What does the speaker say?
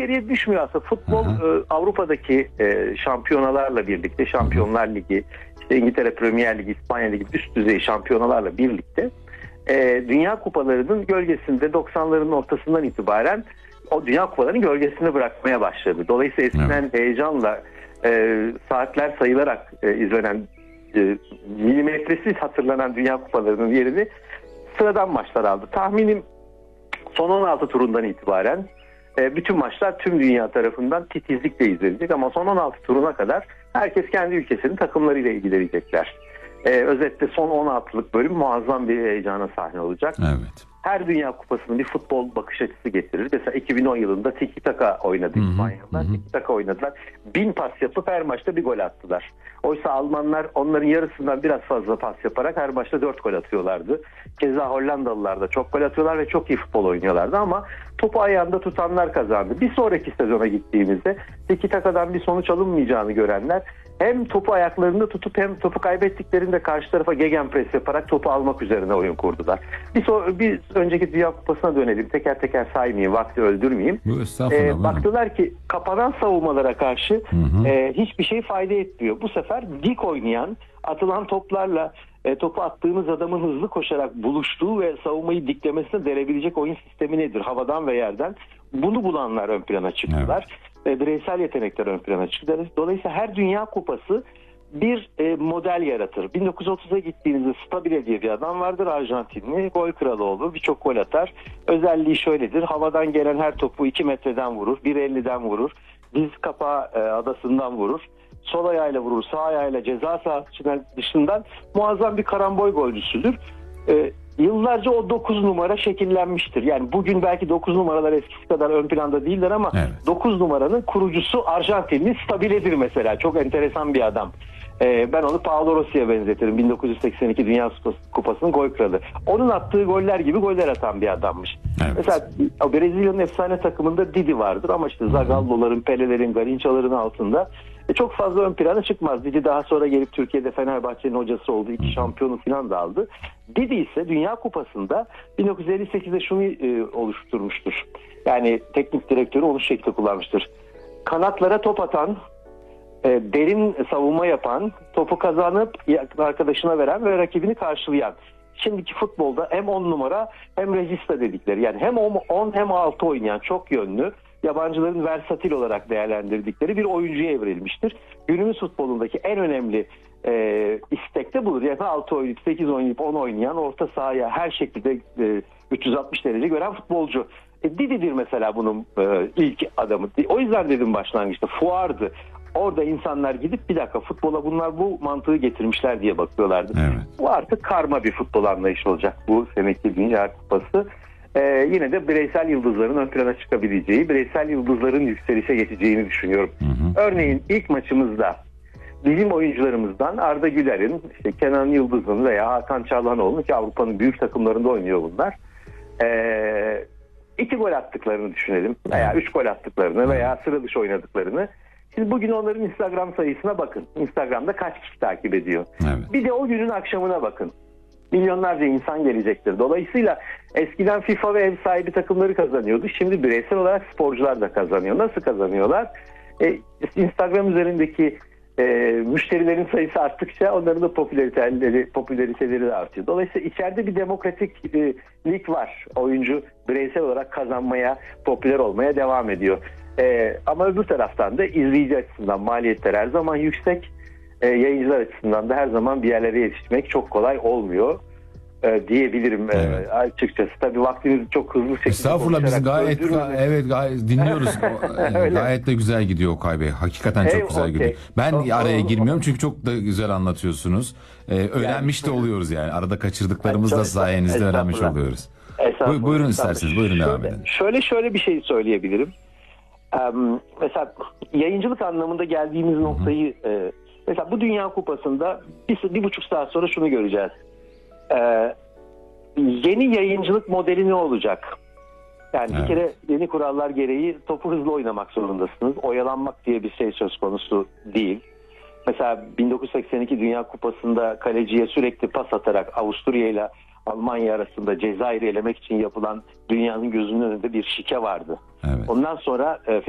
geriye düşmüyor aslında. Futbol Avrupa'daki şampiyonalarla birlikte, Şampiyonlar Ligi, işte İngiltere Premier Ligi, İspanya Ligi üst düzey şampiyonalarla birlikte Dünya Kupalarının gölgesinde 90'ların ortasından itibaren o Dünya Kupalarının gölgesini bırakmaya başladı. Dolayısıyla eskiden heyecanla saatler sayılarak izlenen, milimetresiz hatırlanan Dünya Kupalarının yerini sıradan maçlar aldı. Tahminim son 16 turundan itibaren bütün maçlar tüm dünya tarafından titizlikle izlenecek ama son 16 turuna kadar herkes kendi ülkesinin takımlarıyla ilgilenecekler. Özetle son 16'lık bölüm muazzam bir heyecana sahne olacak. Evet. Her Dünya Kupası'nın bir futbol bakış açısı getirir. Mesela 2010 yılında Tiki Taka oynadı İspanyollar. Tiki Taka oynadılar. 1000 pas yapıp her maçta bir gol attılar. Oysa Almanlar onların yarısından biraz fazla pas yaparak her maçta 4 gol atıyorlardı. Keza Hollandalılar da çok gol atıyorlar ve çok iyi futbol oynuyorlardı ama topu ayağında tutanlar kazandı. Bir sonraki sezona gittiğimizde Tiki Taka'dan bir sonuç alınmayacağını görenler hem topu ayaklarında tutup hem topu kaybettiklerinde karşı tarafa gegenpress yaparak topu almak üzerine oyun kurdular. Bir önceki Dünya Kupası'na dönelim. Teker teker saymayayım, vakti öldürmeyeyim. Baktılar ki kapanan savunmalara karşı hiçbir şey fayda etmiyor. Bu sefer dik oynayan, atılan toplarla topu attığımız adamın hızlı koşarak buluştuğu ve savunmayı diklemesine delebilecek oyun sistemi nedir? Havadan ve yerden. Bunu bulanlar ön plana çıktılar. Bireysel yetenekler ön plana çıktı. Dolayısıyla her Dünya Kupası bir model yaratır. 1930'a gittiğinizde Stabile diye bir adam vardır, Arjantinli. Gol kralı olur, birçok gol atar. Özelliği şöyledir: havadan gelen her topu 2 metreden vurur, 1.50'den vurur, diz kapağı adasından vurur. Sol ayağıyla vurur, sağ ayağıyla ceza sahası dışından muazzam bir karambol golcüsüdür. Yıllarca o 9 numara şekillenmiştir. Yani bugün belki 9 numaralar eskisi kadar ön planda değiller ama 9 numaranın kurucusu Arjantinli Stabile'dir mesela. Çok enteresan bir adam. Ben onu Paolo Rossi'ye benzetirim. 1982 Dünya Kupası'nın gol kralı. Onun attığı goller gibi goller atan bir adammış. Evet. Mesela Brezilya'nın efsane takımında Didi vardır ama işte Zagallo'ların, Pele'lerin, Garinça'ların altında çok fazla ön plana çıkmaz. Didi daha sonra gelip Türkiye'de Fenerbahçe'nin hocası oldu. 2 şampiyonu falan da aldı. Didi ise Dünya Kupası'nda 1958'de şunu oluşturmuştur. Yani teknik direktörü onu şekilde kullanmıştır. Kanatlara top atan, derin savunma yapan, topu kazanıp arkadaşına veren ve rakibini karşılayan. Şimdiki futbolda hem 10 numara hem regista dedikleri, yani hem 10 hem 6 oynayan, çok yönlü, yabancıların versatil olarak değerlendirdikleri bir oyuncuya evrilmiştir. Günümüz futbolundaki en önemli istek de budur. Yani 6 oynayıp 8 oynayıp 10 oynayan, orta sahaya her şekilde 360 derece gören futbolcu. Didi'dir mesela bunun ilk adamı. O yüzden dedim başlangıçta fuardı. Orada insanlar gidip bir dakika, futbola bunlar bu mantığı getirmişler diye bakıyorlardı. Evet. Bu artık karma bir futbol anlayışı olacak bu seneki Dünya Kupası. Yine de bireysel yıldızların ön plana çıkabileceği, bireysel yıldızların yükselişe geçeceğini düşünüyorum. Örneğin ilk maçımızda bizim oyuncularımızdan Arda Güler'in, işte Kenan Yıldız'ın veya Hakan Çalhanoğlu'nun, ki Avrupa'nın büyük takımlarında oynuyor bunlar, 2 gol attıklarını düşünelim veya 3 gol attıklarını veya sıra dışı oynadıklarını. Şimdi bugün onların Instagram sayısına bakın. Instagram'da kaç kişi takip ediyor? Evet. Bir de o günün akşamına bakın. Milyonlarca insan gelecektir. Dolayısıyla eskiden FIFA ve ev sahibi takımları kazanıyordu. Şimdi bireysel olarak sporcular da kazanıyor. Nasıl kazanıyorlar? Instagram üzerindeki müşterilerin sayısı arttıkça onların da popülariteleri de artıyor. Dolayısıyla içeride bir demokratiklik var. Oyuncu bireysel olarak kazanmaya, popüler olmaya devam ediyor. Ama öbür taraftan da izleyici açısından maliyetler her zaman yüksek. Yayıncılar açısından da her zaman bir yerlere yetişmek çok kolay olmuyor diyebilirim açıkçası. Tabii vaktimiz çok hızlı şekilde. Estağfurullah, biz gayet dinliyoruz. Gayet de güzel gidiyor Okay Bey. Hakikaten çok güzel gidiyor. Ben araya girmiyorum çünkü çok da güzel anlatıyorsunuz. Öğrenmiş de oluyoruz yani. Arada kaçırdıklarımız da sayenizde öğrenmiş oluyoruz. Buyurun isterseniz. Buyurun devam edin. Şöyle bir şey söyleyebilirim. Mesela yayıncılık anlamında geldiğimiz noktayı mesela bu Dünya Kupası'nda bir buçuk saat sonra şunu göreceğiz. Yeni yayıncılık modeli ne olacak? Yani bir kere yeni kurallar gereği topu hızlı oynamak zorundasınız. Oyalanmak diye bir şey söz konusu değil. Mesela 1982 Dünya Kupası'nda kaleciye sürekli pas atarak Avusturya ile Almanya arasında Cezayir'i elemek için yapılan dünyanın gözünün önünde bir şike vardı. Evet. Ondan sonra